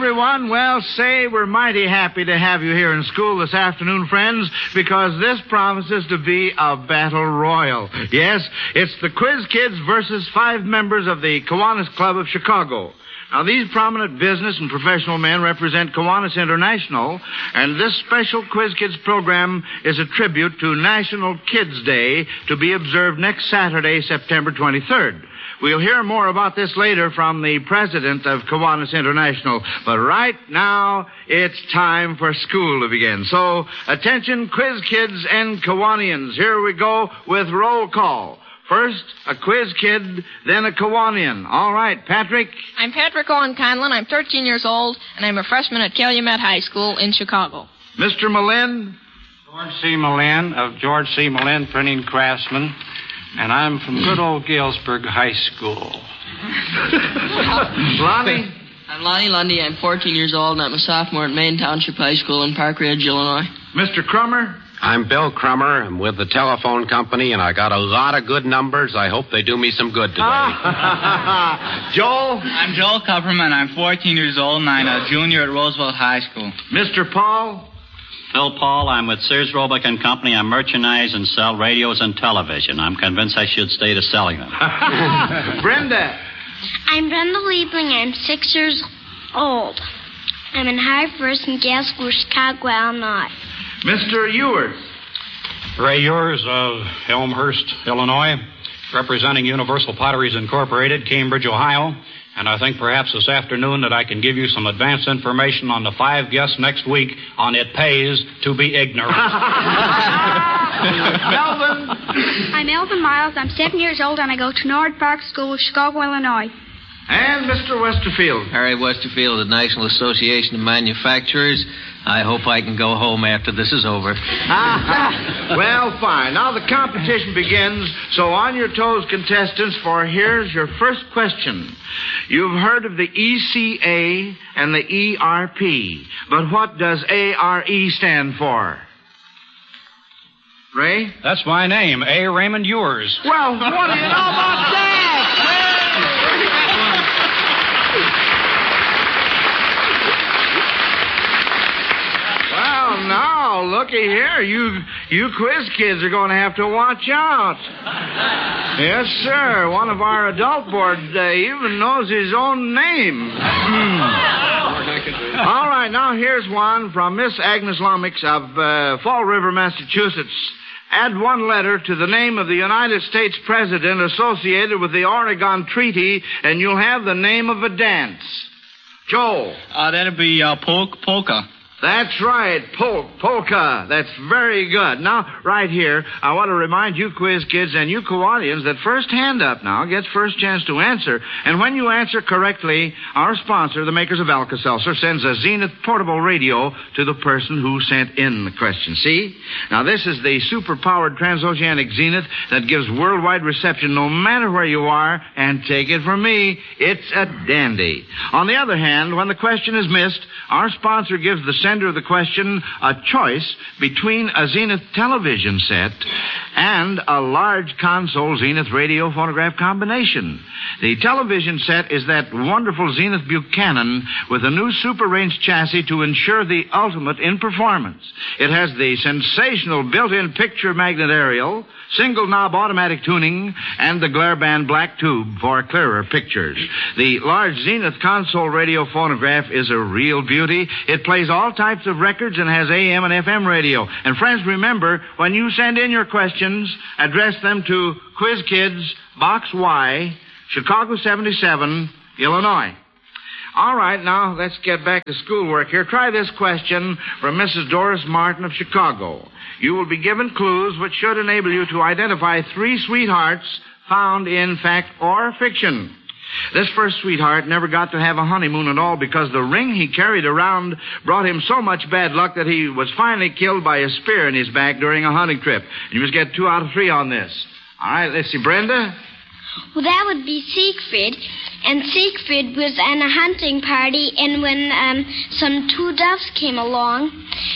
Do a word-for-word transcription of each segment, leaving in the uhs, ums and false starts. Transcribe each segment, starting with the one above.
everyone. Well, say we're mighty happy to have you here in school this afternoon, friends, because this promises to be a battle royal. Yes, it's the Quiz Kids versus five members of the Kiwanis Club of Chicago. Now, these prominent business and professional men represent Kiwanis International, and this special Quiz Kids program is a tribute to National Kids Day to be observed next Saturday, September twenty-third. We'll hear more about this later from the president of Kiwanis International. But right now, it's time for school to begin. So, attention, Quiz Kids and Kiwanians. Here we go with roll call. First, a Quiz Kid, then a Kiwanian. All right, Patrick? I'm Patrick Owen Conlon. I'm thirteen years old, and I'm a freshman at Calumet High School in Chicago. Mister Malin? George C. Malin of George C. Malin Printing Craftsman, and I'm from good old Galesburg High School. Lonnie? I'm Lonnie Lundy. I'm fourteen years old, and I'm a sophomore at Maine Township High School in Park Ridge, Illinois. Mister Crummer? I'm Bill Crummer. I'm with the telephone company, and I got a lot of good numbers. I hope they do me some good today. Joel? I'm Joel Kupperman. I'm fourteen years old, and I'm a junior at Roosevelt High School. Mister Paul? Phil Paul. I'm with Sears Roebuck and Company. I merchandise and sell radios and television. I'm convinced I should stay to selling them. Brenda? I'm Brenda Liebling. I'm six years old. I'm in High First in Gasco, Chicago, Illinois. Mister Ewers? Ray Ewers of Elmhurst, Illinois, representing Universal Potteries Incorporated, Cambridge, Ohio. And I think perhaps this afternoon that I can give you some advance information on the five guests next week on It Pays to Be Ignorant. Melvin? I'm Elvin Miles. I'm seven years old, and I go to Norwood Park School, Chicago, Illinois. And Mister Westerfield? Harry Westerfield of the National Association of Manufacturers. I hope I can go home after this is over. Well, fine. Now the competition begins, so on your toes, contestants, for here's your first question. You've heard of the E C A and the E R P, but what does A R E stand for? Ray? That's my name, A. Raymond Ewers. Well, what do you know about that? Well, now, looky here. You you quiz kids are going to have to watch out. Yes, sir. One of our adult board uh, even knows his own name. All right, now here's one from Miss Agnes Lomax of uh, Fall River, Massachusetts. Add one letter to the name of the United States President associated with the Oregon Treaty, and you'll have the name of a dance. Joel. Uh, that'll be uh, pol- polka. That's right, pol- polka. That's very good. Now, right here, I want to remind you quiz kids and you Kiwanians that first hand up now gets first chance to answer. And when you answer correctly, our sponsor, the makers of Alka-Seltzer, sends a Zenith portable radio to the person who sent in the question. See? Now, this is the super-powered transoceanic Zenith that gives worldwide reception no matter where you are. And take it from me, it's a dandy. On the other hand, when the question is missed, our sponsor gives the sender of the question a choice between a Zenith television set and a large console Zenith radio phonograph combination. The television set is that wonderful Zenith Buchanan with a new super range chassis to ensure the ultimate in performance. It has the sensational built-in picture magnet aerial, single knob automatic tuning, and the glare band black tube for clearer pictures. The large Zenith console radio phonograph is a real beauty. It plays all types of records and has A M and F M radio. And friends, remember, when you send in your questions, address them to Quiz Kids, Box Y, Chicago seventy-seven, Illinois. All right, now let's get back to schoolwork here. Try this question from Missus Doris Martin of Chicago. You will be given clues which should enable you to identify three sweethearts found in fact or fiction. This first sweetheart never got to have a honeymoon at all because the ring he carried around brought him so much bad luck that he was finally killed by a spear in his back during a hunting trip. And you must get two out of three on this. All right, let's see. Brenda? Well, that would be Siegfried. And Siegfried was on a hunting party, and when um, some two doves came along,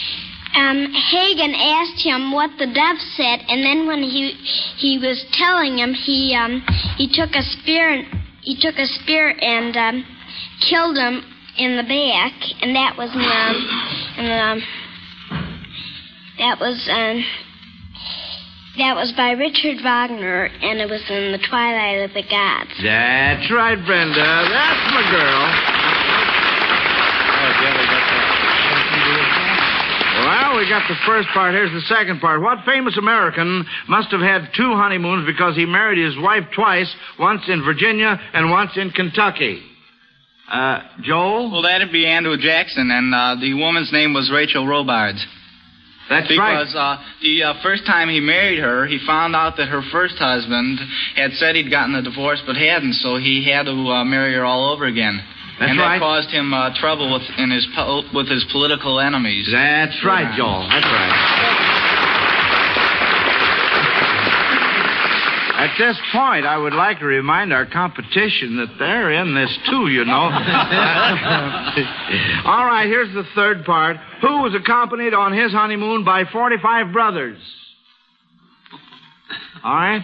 um, Hagen asked him what the doves said, and then when he he was telling him, he um, he took a spear and he took a spear and um, killed him in the back, and that was in the, in the that was um, that was by Richard Wagner, and it was in The Twilight of the Gods. That's right, Brenda. That's my girl. Well, we got the first part. Here's the second part. What famous American must have had two honeymoons because he married his wife twice, once in Virginia and once in Kentucky? Uh, Joel? Well, that'd be Andrew Jackson, and uh, the woman's name was Rachel Robards. That's because, right. Because uh, the uh, first time he married her, he found out that her first husband had said he'd gotten a divorce but hadn't, so he had to uh, marry her all over again. That's and right. that caused him uh, trouble with in his po- with his political enemies. That's right, Joel. That's right. At this point, I would like to remind our competition that they're in this too, you know. All right, here's the third part. Who was accompanied on his honeymoon by forty-five brothers? All right.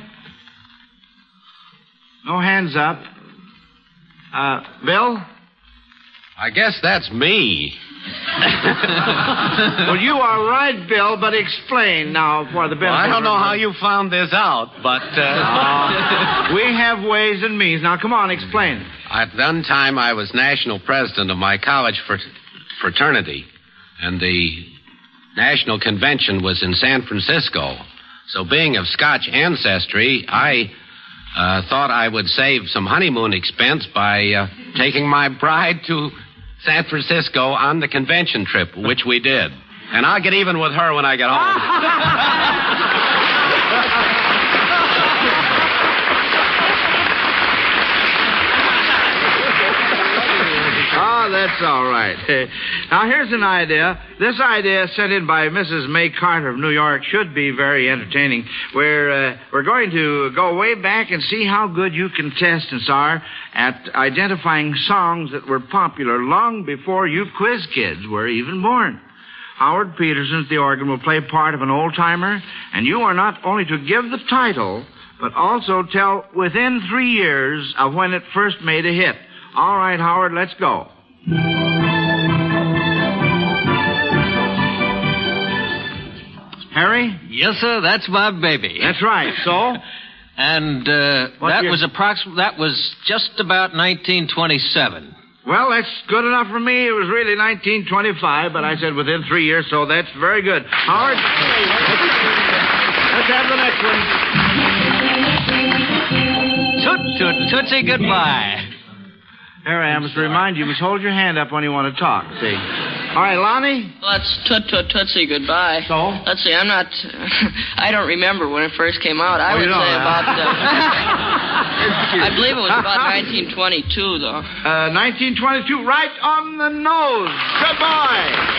No hands up. Uh, Bill? I guess that's me. Well, you are right, Bill, but explain now for the benefit. Well, I don't know how you found this out, but... Uh... Uh, we have ways and means. Now, come on, explain. At one time, I was national president of my college fr- fraternity, and the national convention was in San Francisco. So being of Scotch ancestry, I uh, thought I would save some honeymoon expense by uh, taking my bride to San Francisco on the convention trip, which we did. And I'll get even with her when I get home. Oh, that's all right. Now, here's an idea. This idea sent in by Missus May Carter of New York should be very entertaining. We're, uh, we're going to go way back and see how good you contestants are at identifying songs that were popular long before you quiz kids were even born. Howard Peterson at the organ will play part of an old-timer, and you are not only to give the title, but also tell within three years of when it first made a hit. All right, Howard, let's go. Harry? Yes, sir, that's my baby. That's right. So? And uh, that year? was approximately that was just about nineteen twenty-seven. Well, that's good enough for me. It was really nineteen twenty-five, but I said within three years, so that's very good. Howard, let's have the next one. Toot, toot, tootsie, goodbye. Harry, I must remind you, you must hold your hand up when you want to talk, see. All right, Lonnie? Let's toot toot tootsie goodbye. So? Let's see, I'm not... I don't remember when it first came out. I Oh, would you don't, say huh? about... Uh, I believe it was about nineteen twenty-two, though. Uh, nineteen twenty-two, right on the nose. Good boy.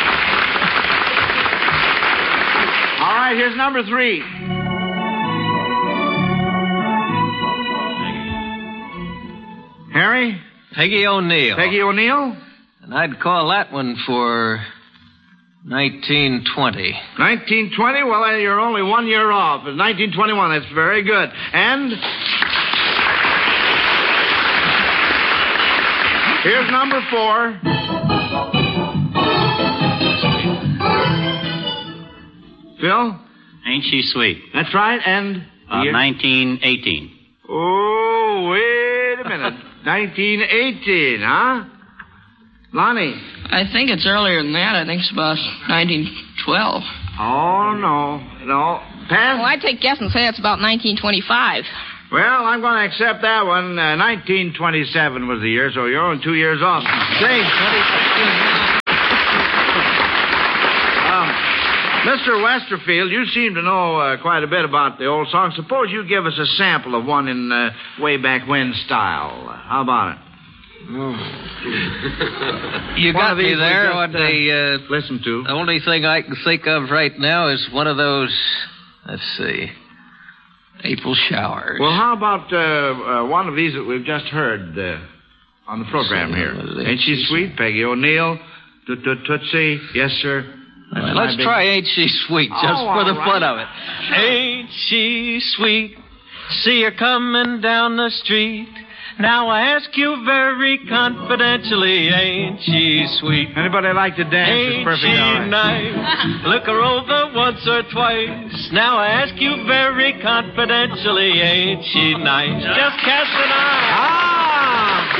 All right, here's number three. Harry? Peggy O'Neill. Peggy O'Neill? And I'd call that one for nineteen twenty. nineteen twenty? Well, uh, you're only one year off. It's nineteen twenty-one. That's very good. And here's number four. Phil? Ain't She Sweet? That's right. And Uh, year? nineteen eighteen. Oh, wait a minute. nineteen eighteen, huh? Lonnie? I think it's earlier than that. I think it's about nineteen twelve. Oh, no. No. Pass? Well, I'd take a guess and say it's about nineteen twenty-five. Well, I'm going to accept that one. Uh, nineteen twenty-seven was the year, so you're only two years off. Say, uh, Mister Westerfield, you seem to know uh, quite a bit about the old song. Suppose you give us a sample of one in uh, way back when style. Uh, how about it? You One got of me these we there. just, What uh, the uh, listen to. the only thing I can think of right now is one of those. Let's see, April showers. Well, how about uh, uh, one of these that we've just heard uh, on the program here? Ain't She Sweet? Peggy O'Neill. Toot Toot Tootsie. Yes, sir. That's Well, my let's big- try Ain't She Sweet, just Oh, for the all fun right. of it. Ain't she sweet? See her coming down the street. Now I ask you very confidentially, ain't she sweet? Anybody like to dance? Ain't It's perfectly she all right. nice? Look her over once or twice. Now I ask you very confidentially, ain't she nice? Just cast an eye. Ah!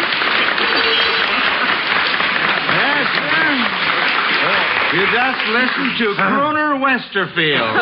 Yes, sir. You just listened to Crooner Westerfield.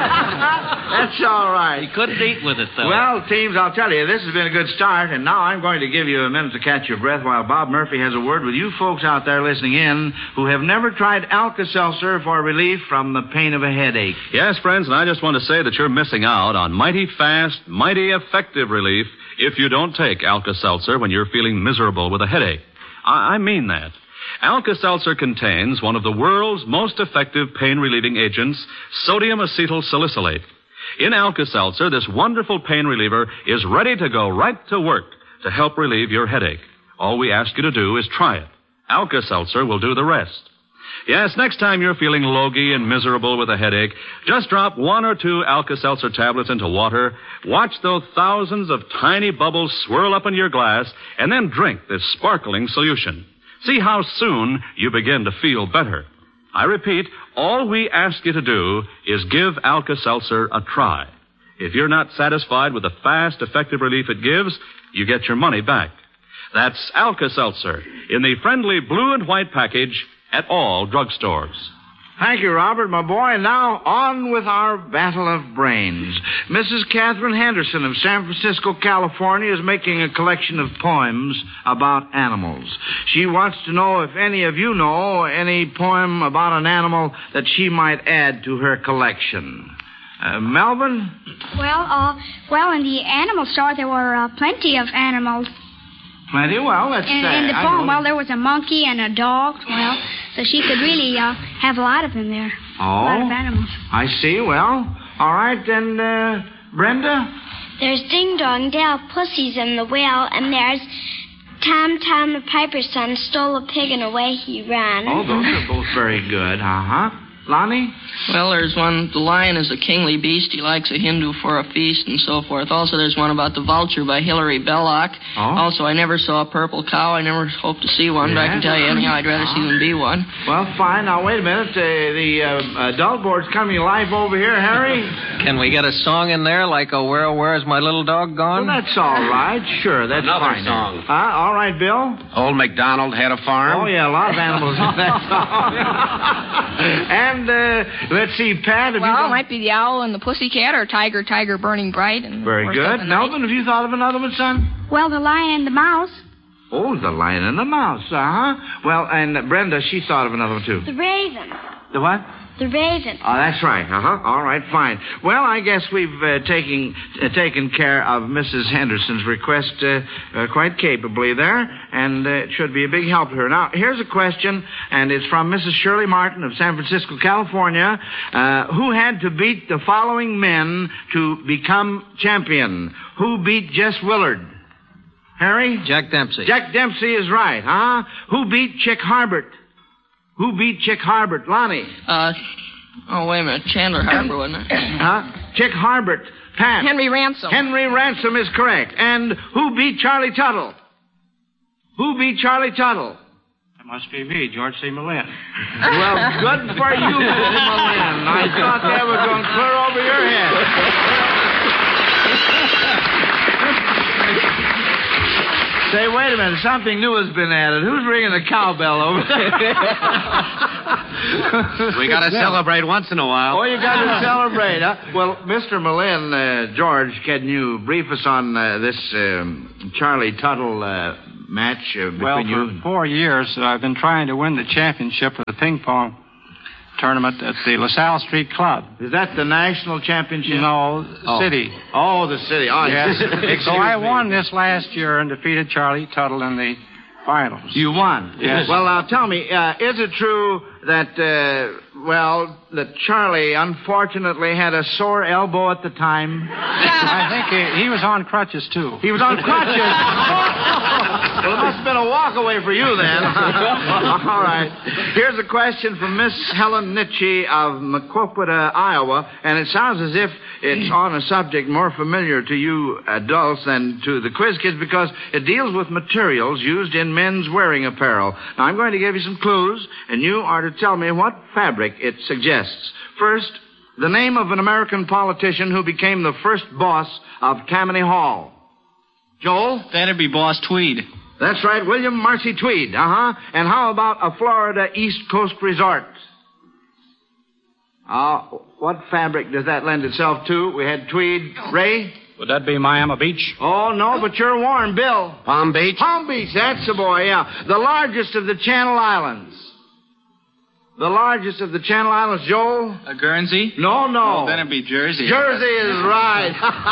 That's all right. He couldn't eat with it, though. Well, teams, I'll tell you, this has been a good start, and now I'm going to give you a minute to catch your breath while Bob Murphy has a word with you folks out there listening in who have never tried Alka-Seltzer for relief from the pain of a headache. Yes, friends, and I just want to say that you're missing out on mighty fast, mighty effective relief if you don't take Alka-Seltzer when you're feeling miserable with a headache. I, I mean that. Alka-Seltzer contains one of the world's most effective pain-relieving agents, sodium acetyl salicylate. In Alka-Seltzer, this wonderful pain reliever is ready to go right to work to help relieve your headache. All we ask you to do is try it. Alka-Seltzer will do the rest. Yes, next time you're feeling logy and miserable with a headache, just drop one or two Alka-Seltzer tablets into water, watch those thousands of tiny bubbles swirl up in your glass, and then drink this sparkling solution. See how soon you begin to feel better. I repeat, all we ask you to do is give Alka-Seltzer a try. If you're not satisfied with the fast, effective relief it gives, you get your money back. That's Alka-Seltzer in the friendly blue and white package at all drugstores. Thank you, Robert, my boy. Now, on with our battle of brains. Missus Catherine Henderson of San Francisco, California, is making a collection of poems about animals. She wants to know if any of you know any poem about an animal that she might add to her collection. Uh, Melvin? Well, uh, well, in the animal store, there were uh, plenty of animals. Plenty? Well, let's In, say. in the poem, well, there was a monkey and a dog. Well, so she could really uh, have a lot of them there. Oh, a lot of animals. I see. Well, all right, then, uh, Brenda? There's Ding Dong Dell, Pussies in the Well, and there's Tom Tom the Piper's son stole a pig and away he ran. Oh, those are both very good. Uh-huh. Lonnie? Well, there's one, the lion is a kingly beast. He likes a Hindu for a feast and so forth. Also, there's one about the vulture by Hilary Belloc. Oh? Also, I never saw a purple cow. I never hope to see one, Yeah? but I can tell you anyhow, I'd rather see them be one. Well, fine. Now, wait a minute. Uh, the uh, adult board's coming live over here, Harry. Can we get a song in there like, oh, where, where's my little dog gone? Well, that's all right. Sure, that's Another fine. song. Uh, all right, Bill? Old MacDonald had a farm. Oh, yeah, a lot of animals in that song. And, uh, let's see, Pat, have Well, you it got... might be the owl and the pussycat, or tiger, tiger burning bright. And Very or good. something like- Melvin, have you thought of another one, son? Well, the lion and the mouse. Oh, the lion and the mouse, uh-huh. Well, and Brenda, she thought of another one, too. The raven. The what? The raven. Oh, that's right. Uh-huh. All right, fine. Well, I guess we've uh, taken uh, taken care of Missus Henderson's request uh, uh, quite capably there, and uh, it should be a big help to her. Now, here's a question, and it's from Missus Shirley Martin of San Francisco, California, uh, who had to beat the following men to become champion? Who beat Jess Willard? Harry? Jack Dempsey. Jack Dempsey is right, huh? Who beat Chick Harbert? Who beat Chick Harbert? Lonnie? Uh, oh, wait a minute. Chandler Harper, wasn't it? Huh? Chick Harbert. Pat. Henry Ransom. Henry Ransom is correct. And who beat Charlie Tuttle? Who beat Charlie Tuttle? That must be me, George C. Millin. Well, good for you, Malin. I thought that was going clear over your head. Say, wait a minute. Something new has been added. Who's ringing the cowbell over there? We got to celebrate once in a while. Oh, you got to celebrate, huh? Well, Mister Malin, uh, George, can you brief us on uh, this um, Charlie Tuttle uh, match uh, between Well, you for and... four years, uh, I've been trying to win the championship of the ping pong tournament at the LaSalle Street Club. Is that the national championship? No, Oh. city. Oh, the city. Oh, Yes. excuse So I me. won this last year and defeated Charlie Tuttle in the finals. You won? Yes. Well, now tell me, uh, is it true that, uh, well, that Charlie unfortunately had a sore elbow at the time? I think he, he was on crutches, too. He was on crutches. Well, it must have been a walk away for you then. All right. Here's a question from Miss Helen Nitchie of Maquoketa, Iowa, and it sounds as if it's on a subject more familiar to you adults than to the quiz kids because it deals with materials used in men's wearing apparel. Now, I'm going to give you some clues, and you are to tell me what fabric it suggests. First, the name of an American politician who became the first boss of Tammany Hall. Joel? That'd be Boss Tweed. That's right, William Marcy Tweed. Uh-huh. And how about a Florida East Coast resort? Uh, what fabric does that lend itself to? We had tweed. Ray? Would that be Miami Beach? Oh, no, but you're warm, Bill. Palm Beach? Palm Beach, that's the boy, yeah. The largest of the Channel Islands. The largest of the Channel Islands, Joel? A Guernsey? No, no. Oh, then it'd be Jersey. Jersey is right.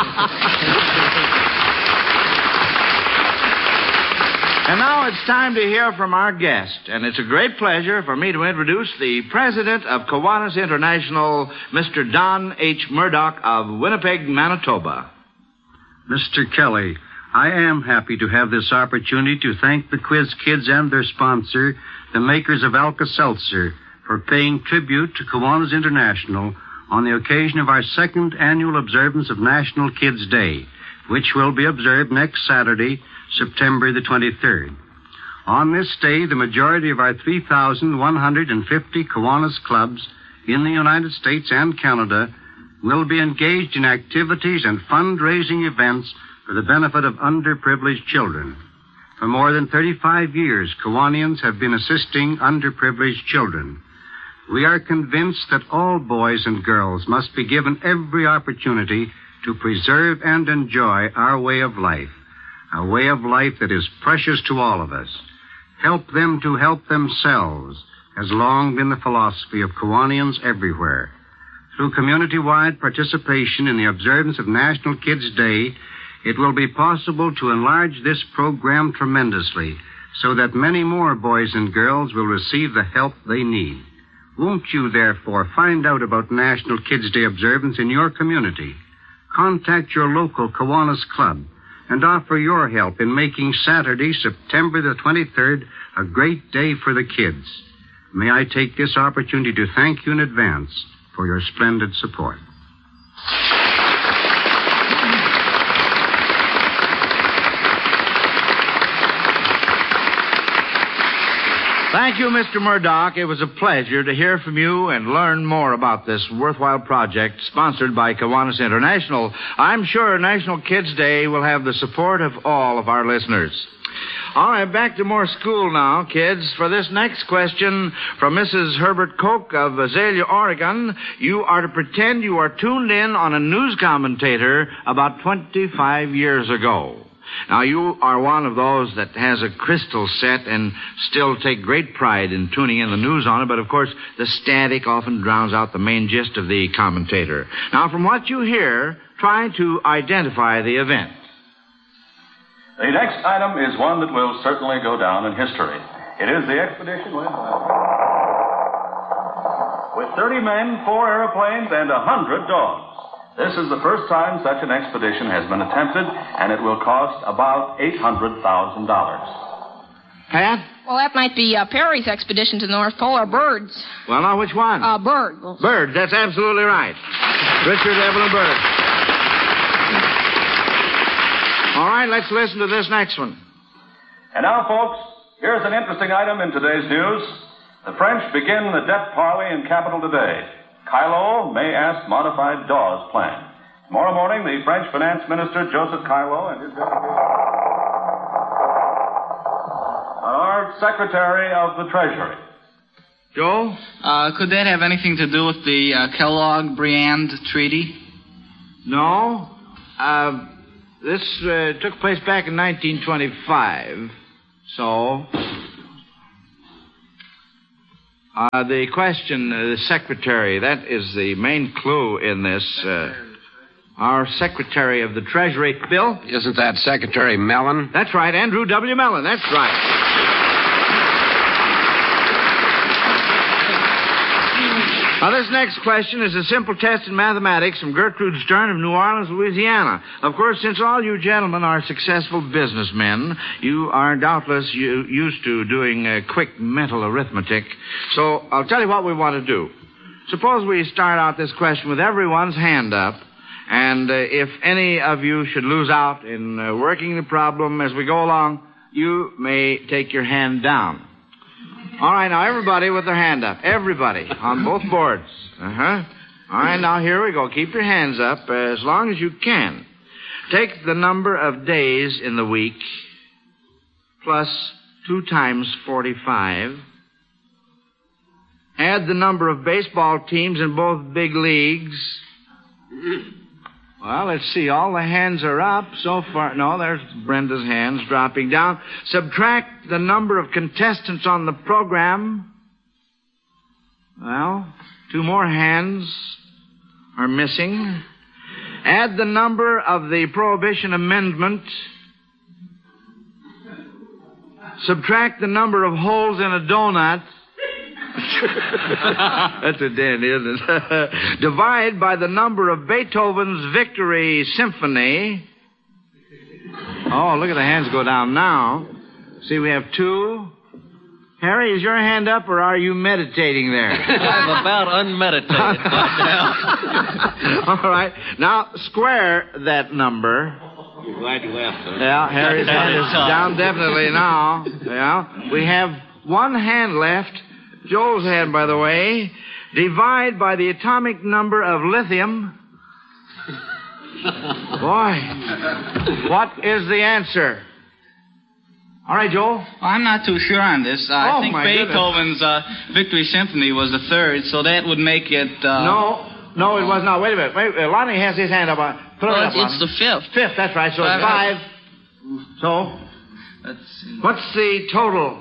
And now it's time to hear from our guest. And it's a great pleasure for me to introduce the president of Kiwanis International, Mister Don H. Murdoch of Winnipeg, Manitoba. Mister Kelly, I am happy to have this opportunity to thank the Quiz Kids and their sponsor, the makers of Alka-Seltzer, for paying tribute to Kiwanis International on the occasion of our second annual observance of National Kids Day, which will be observed next Saturday, September the twenty-third. On this day, the majority of our three thousand one hundred fifty Kiwanis clubs in the United States and Canada will be engaged in activities and fundraising events for the benefit of underprivileged children. For more than thirty-five years, Kiwanians have been assisting underprivileged children. We are convinced that all boys and girls must be given every opportunity to preserve and enjoy our way of life, a way of life that is precious to all of us. Help them to help themselves has long been the philosophy of Kiwanians everywhere. Through community-wide participation in the observance of National Kids Day, it will be possible to enlarge this program tremendously so that many more boys and girls will receive the help they need. Won't you, therefore, find out about National Kids Day observance in your community? Contact your local Kiwanis club and offer your help in making Saturday, September the twenty-third, a great day for the kids. May I take this opportunity to thank you in advance for your splendid support. Thank you, Mister Murdoch. It was a pleasure to hear from you and learn more about this worthwhile project sponsored by Kiwanis International. I'm sure National Kids Day will have the support of all of our listeners. All right, back to more school now, kids. For this next question from Missus Herbert Koch of Azalea, Oregon, you are to pretend you are tuned in on a news commentator about twenty-five years ago. Now, you are one of those that has a crystal set and still take great pride in tuning in the news on it, but of course, the static often drowns out the main gist of the commentator. Now, from what you hear, try to identify the event. The next item is one that will certainly go down in history. It is the expedition with, with thirty men, four airplanes, and a hundred dogs. This is the first time such an expedition has been attempted, and it will cost about eight hundred thousand dollars. Pat? Well, that might be uh, Perry's expedition to the North Pole, or Bird's. Well, now, which one? Uh, Bird. Bird, that's absolutely right. Richard Evelyn Bird. All right, let's listen to this next one. And now, folks, here's an interesting item in today's news. The French begin the debt parley in capital today. Kyllo may ask modified Dawes plan. Tomorrow morning, the French finance minister, Joseph Kyllo, and his our Secretary of the Treasury. Joel? Uh, could that have anything to do with the uh, Kellogg-Briand Treaty? No. Uh, this uh, took place back in nineteen twenty-five. So... Uh, the question, uh, the secretary, that is the main clue in this. Uh, our Secretary of the Treasury. Bill? Isn't that Secretary Mellon? That's right, Andrew W. Mellon. That's right. Now, this next question is a simple test in mathematics from Gertrude Stern of New Orleans, Louisiana. Of course, since all you gentlemen are successful businessmen, you are doubtless u- used to doing uh, quick mental arithmetic. So I'll tell you what we want to do. Suppose we start out this question with everyone's hand up, and uh, if any of you should lose out in uh, working the problem as we go along, you may take your hand down. All right, now, everybody with their hand up. Everybody, on both boards. Uh-huh. All right, now, here we go. Keep your hands up as long as you can. Take the number of days in the week plus two times forty-five. Add the number of baseball teams in both big leagues. Well, let's see. All the hands are up so far. No, there's Brenda's hands dropping down. Subtract the number of contestants on the program. Well, two more hands are missing. Add the number of the Prohibition Amendment. Subtract the number of holes in a donut. That's a dandy, isn't it? Divide by the number of Beethoven's Victory Symphony. Oh, look at the hands go down now. See, we have two. Harry, is your hand up, or are you meditating there? I'm about unmeditated right now. All right. Now, square that number. You're glad you left, sir. Yeah, Harry's hand is down definitely now. Yeah. We have one hand left. Joel's hand, by the way. Divide by the atomic number of lithium. Boy, what is the answer? All right, Joel. Well, I'm not too sure on this. Uh, oh, I think my Beethoven's uh, Victory Symphony was the third, so that would make it... Uh... No, no, it was not. Wait a minute. Wait, uh, Lonnie has his hand up. On. Put well, it up, it's, it's the fifth. Fifth, that's right. So it's five. So, Let's see. What's the total?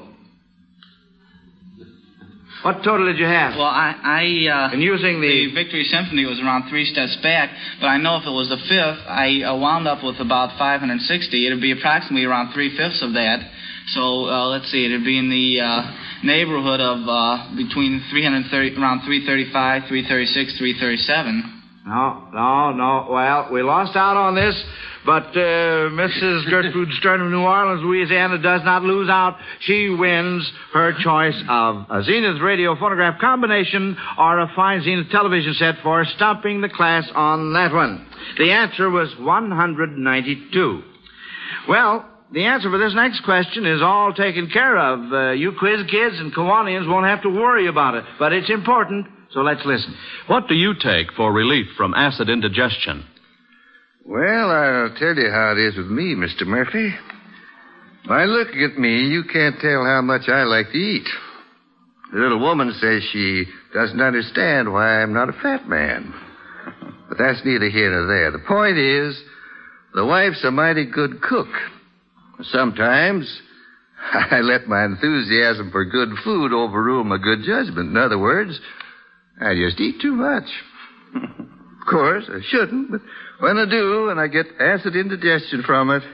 What total did you have? Well, I... I uh, and using the... The Victory Symphony was around three steps back, but I know if it was the fifth, I uh, wound up with about five hundred sixty. It would be approximately around three-fifths of that. So, uh, let's see, it would be in the uh, neighborhood of uh, between three hundred thirty, around three thirty-five, three thirty-six, three thirty-seven. No, no, no. Well, we lost out on this, but uh, Missus Gertrude Stern of New Orleans, Louisiana, does not lose out. She wins her choice of a Zenith radio phonograph combination or a fine Zenith television set for stumping the class on that one. The answer was one hundred ninety-two. Well, the answer for this next question is all taken care of. Uh, you quiz kids and Kiwanians won't have to worry about it, but it's important. So let's listen. What do you take for relief from acid indigestion? Well, I'll tell you how it is with me, Mister Murphy. By looking at me, you can't tell how much I like to eat. The little woman says she doesn't understand why I'm not a fat man. But that's neither here nor there. The point is, the wife's a mighty good cook. Sometimes I let my enthusiasm for good food overrule my good judgment. In other words, I just eat too much. Of course, I shouldn't, but when I do and I get acid indigestion from it,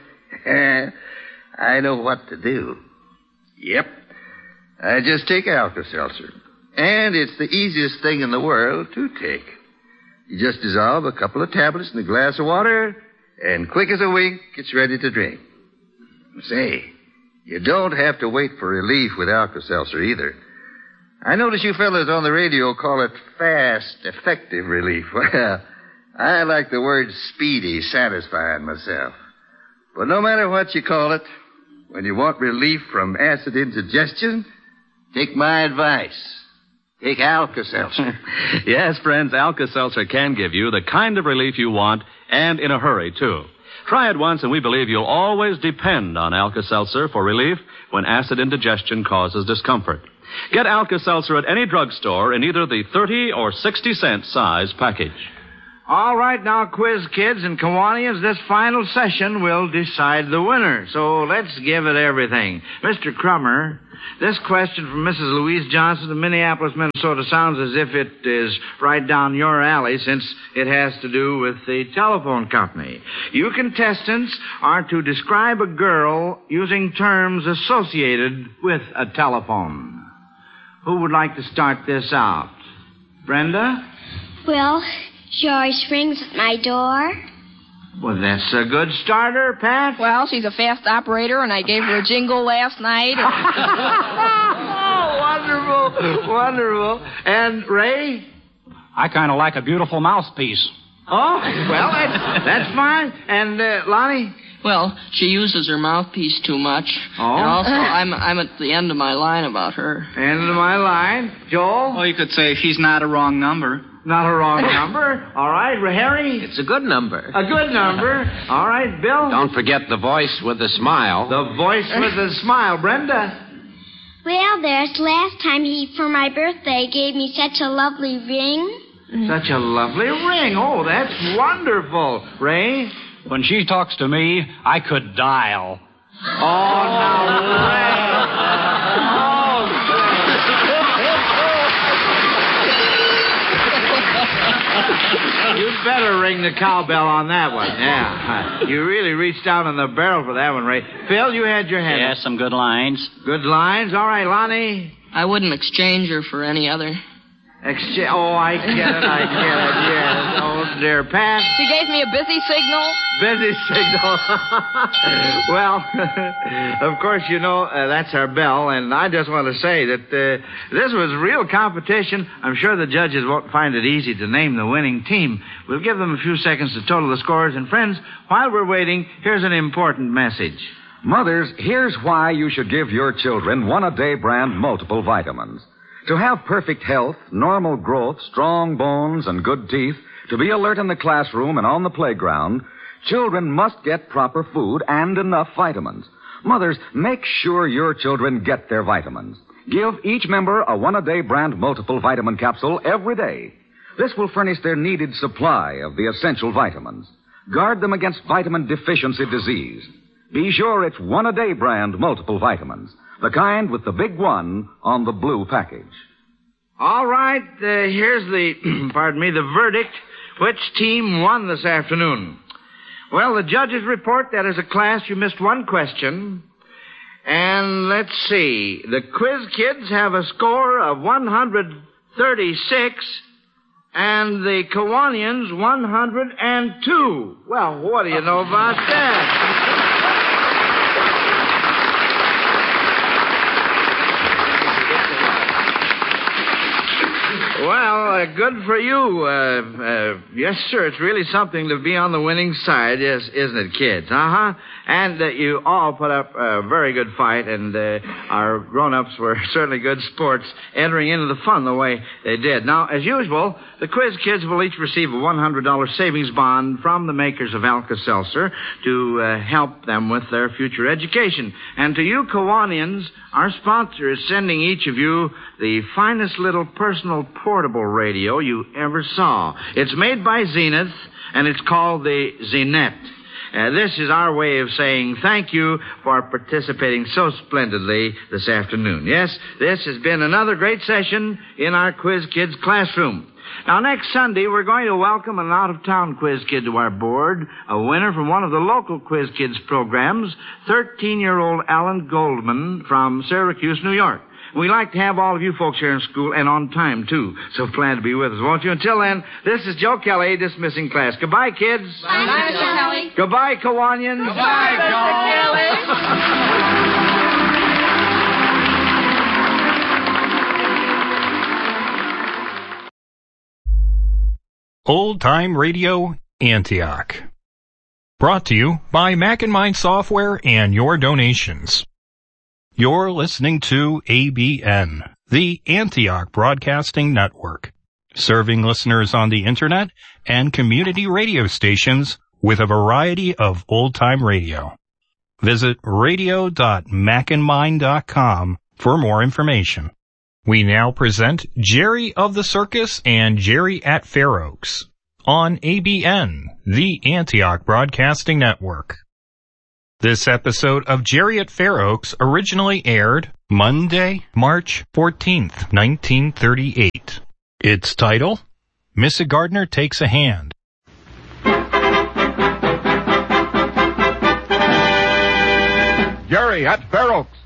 I know what to do. Yep. I just take Alka-Seltzer. And it's the easiest thing in the world to take. You just dissolve a couple of tablets in a glass of water, and quick as a wink, it's ready to drink. Say, you don't have to wait for relief with Alka-Seltzer either. I notice you fellas on the radio call it fast, effective relief. Well, I like the word speedy, satisfying myself. But no matter what you call it, when you want relief from acid indigestion, take my advice. Take Alka-Seltzer. Yes, friends, Alka-Seltzer can give you the kind of relief you want, and in a hurry, too. Try it once, and we believe you'll always depend on Alka-Seltzer for relief when acid indigestion causes discomfort. Get Alka-Seltzer at any drugstore in either the thirty or sixty cent size package. All right, now, quiz kids and Kiwanians, this final session will decide the winner. So let's give it everything. Mister Crummer, this question from Missus Louise Johnson of Minneapolis, Minnesota sounds as if it is right down your alley since it has to do with the telephone company. You contestants are to describe a girl using terms associated with a telephone. Who would like to start this out? Brenda? Well, she always rings at my door. Well, that's a good starter, Pat. Well, she's a fast operator, and I gave her a jingle last night. Oh, wonderful, wonderful. And Ray? I kind of like a beautiful mouthpiece. Oh, well, that's, that's fine. And uh, Lonnie? Well, she uses her mouthpiece too much. Oh? And also, I'm I'm at the end of my line about her. End of my line. Joel? Oh, you could say she's not a wrong number. Not a wrong number. All right, Harry? It's a good number. A good number. All right, Bill? Don't forget the voice with the smile. The voice with the smile. Brenda? Well, there's last time he, for my birthday, gave me such a lovely ring. Such a lovely ring. Oh, that's wonderful. Ray? When she talks to me, I could dial. Oh, now, Ray. You'd better ring the cowbell on that one. Yeah. You really reached down in the barrel for that one, Ray. Phil, you had your hand. Yes, some good lines. Good lines. All right, Lonnie. I wouldn't exchange her for any other. Exchange. Oh, I get it. I get it. Yes. Oh, dear. Pat. She gave me a busy signal. Busy signal. Well, of course, you know, uh, that's our bell, and I just want to say that uh, this was real competition. I'm sure the judges won't find it easy to name the winning team. We'll give them a few seconds to total the scores. And, friends, while we're waiting, here's an important message. Mothers, here's why you should give your children one-a-day brand multiple vitamins. To have perfect health, normal growth, strong bones, and good teeth, to be alert in the classroom and on the playground, children must get proper food and enough vitamins. Mothers, make sure your children get their vitamins. Give each member a one-a-day brand multiple vitamin capsule every day. This will furnish their needed supply of the essential vitamins. Guard them against vitamin deficiency disease. Be sure it's one-a-day brand multiple vitamins. The kind with the big one on the blue package. All right, uh, here's the, pardon me, the verdict. Which team won this afternoon? Well, the judges report that as a class you missed one question. And let's see, the quiz kids have a score of one hundred thirty-six, and the Kiwanians one hundred two. Well, what do you know about that? Well, uh, good for you. Uh, uh, yes, sir, it's really something to be on the winning side, yes, isn't it, kids? Uh-huh. And uh, you all put up a very good fight, and uh, our grown-ups were certainly good sports, entering into the fun the way they did. Now, as usual, the quiz kids will each receive a one hundred dollars savings bond from the makers of Alka-Seltzer to uh, help them with their future education. And to you Kiwanians, our sponsor is sending each of you the finest little personal portable radio you ever saw. It's made by Zenith, and it's called the Zenette. Uh, this is our way of saying thank you for participating so splendidly this afternoon. Yes, this has been another great session in our Quiz Kids classroom. Now, next Sunday, we're going to welcome an out-of-town quiz kid to our board, a winner from one of the local Quiz Kids programs, thirteen-year-old Alan Goldman from Syracuse, New York. We like to have all of you folks here in school, and on time, too. So plan to be with us, won't you? Until then, this is Joe Kelly dismissing class. Goodbye, kids. Bye, Mister Kelly. Goodbye, Kiwanians. Goodbye, Mister Kelly. Old Time Radio, Antioch. Brought to you by Mac and Mind Software and your donations. You're listening to A B N, the Antioch Broadcasting Network, serving listeners on the Internet and community radio stations with a variety of old-time radio. Visit radio dot mac and mind dot com for more information. We now present Jerry of the Circus and Jerry at Fair Oaks on A B N, the Antioch Broadcasting Network. This episode of Jerry at Fair Oaks originally aired Monday, March fourteenth, nineteen thirty-eight. Its title, Missa Gardner Takes a Hand. Jerry at Fair Oaks.